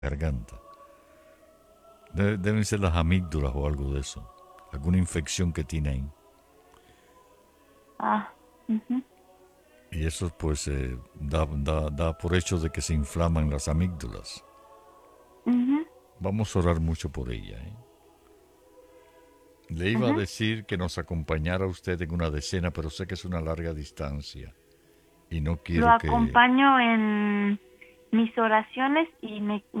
garganta. Deben ser las amígdalas o algo de eso. Alguna infección que tiene ahí. Ah, ujú. Y eso pues da por hecho de que se inflaman las amígdalas. Ujú, Vamos a orar mucho por ella. Le iba a ujú. decir que nos acompañara usted en una decena, pero sé que es una larga distancia. Y no Lo quiero que... acompaño en mis oraciones y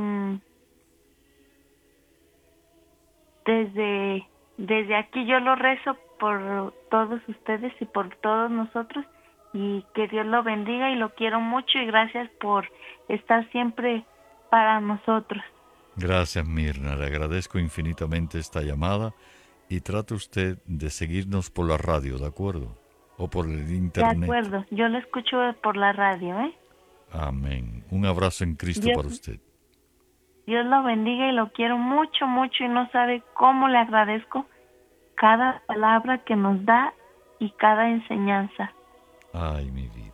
desde aquí yo lo rezo por todos ustedes y por todos nosotros, y que Dios lo bendiga, y lo quiero mucho, y gracias por estar siempre para nosotros. Gracias, Mirna. Le agradezco infinitamente esta llamada y trate usted de seguirnos por la radio, ¿de acuerdo? O por el De internet. acuerdo, yo lo escucho por la radio, ¿eh? Amén. Un abrazo en Cristo Dios, para usted. Dios lo bendiga, y lo quiero mucho, mucho, y no sabe cómo le agradezco cada palabra que nos da y cada enseñanza. Ay, mi vida.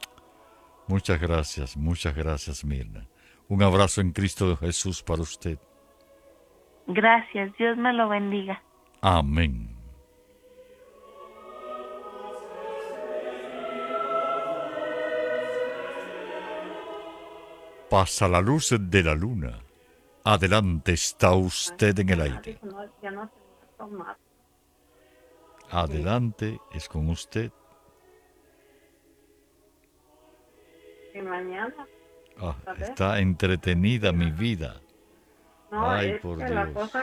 Muchas gracias, Mirna. Un abrazo en Cristo Jesús para usted. Gracias, Dios me lo bendiga. Amén. Pasa la luz de la luna. Adelante está usted en el aire. Adelante es con usted. Está entretenida mi vida. Ay, por Dios.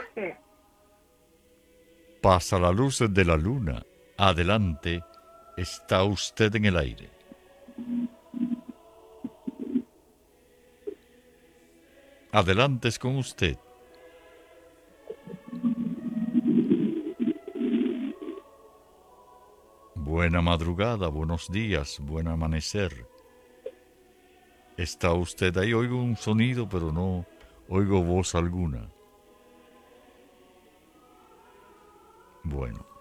Pasa la luz de la luna. Adelante está usted en el aire. Adelante es con usted. Buena madrugada, buenos días, buen amanecer. ¿Está usted ahí? Oigo un sonido, pero no oigo voz alguna. Bueno.